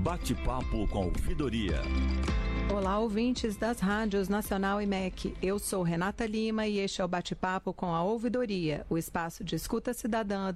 Bate-papo com ouvidoria. Olá, ouvintes das rádios Nacional e MEC. Eu sou Renata Lima e este é o Bate-papo com a Ouvidoria, o espaço de escuta cidadã